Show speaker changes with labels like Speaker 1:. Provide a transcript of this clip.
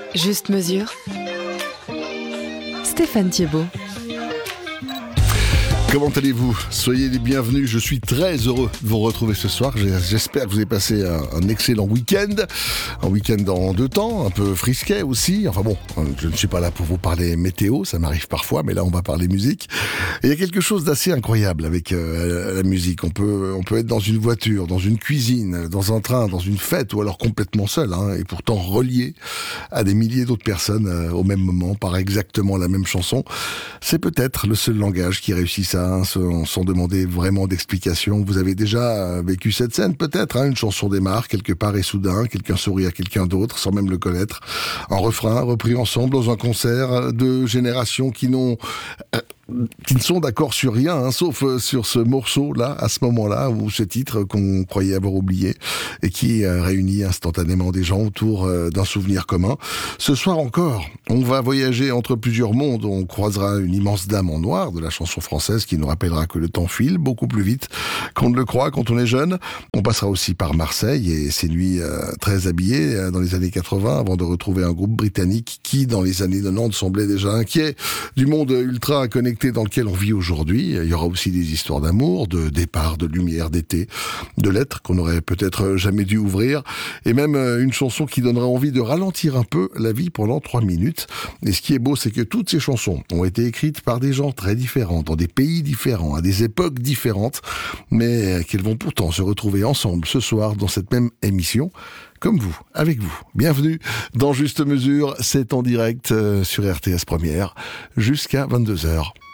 Speaker 1: Juste mesure. Stéphane Thiebaud.
Speaker 2: Comment allez-vous ? Soyez les bienvenus, je suis très heureux de vous retrouver ce soir. J'espère que vous avez passé un excellent week-end. Un week-end en deux temps, un peu frisquet aussi. Enfin bon, je ne suis pas là pour vous parler météo, ça m'arrive parfois, mais là on va parler musique. Et il y a quelque chose d'assez incroyable avec la musique. On peut être dans une voiture, dans une cuisine, dans un train, dans une fête, ou alors complètement seul, et pourtant relié à des milliers d'autres personnes au même moment, par exactement la même chanson. C'est peut-être le seul langage qui réussisse sans demander vraiment d'explication. Vous avez déjà vécu cette scène peut-être, une chanson démarre quelque part et soudain quelqu'un sourit à quelqu'un d'autre sans même le connaître. Un refrain repris ensemble dans un concert de générations qui ne sont d'accord sur rien, sauf sur ce morceau-là, à ce moment-là, ou ce titre qu'on croyait avoir oublié, et qui réunit instantanément des gens autour d'un souvenir commun. Ce soir encore, on va voyager entre plusieurs mondes, on croisera une immense dame en noir de la chanson française qui nous rappellera que le temps file beaucoup plus vite qu'on ne le croit quand on est jeune. On passera aussi par Marseille et ses nuits très habillées dans les années 80, avant de retrouver un groupe britannique qui, dans les années 90, semblait déjà inquiet du monde ultra connecté dans lequel on vit aujourd'hui. Il y aura aussi des histoires d'amour, de départ, de lumière, d'été, de lettres qu'on n'aurait peut-être jamais dû ouvrir, et même une chanson qui donnera envie de ralentir un peu la vie pendant 3 minutes. Et ce qui est beau, c'est que toutes ces chansons ont été écrites par des gens très différents, dans des pays différents, à des époques différentes, mais qu'elles vont pourtant se retrouver ensemble ce soir dans cette même émission, comme vous, avec vous. Bienvenue dans Juste Mesure, c'est en direct sur RTS Première jusqu'à 22h.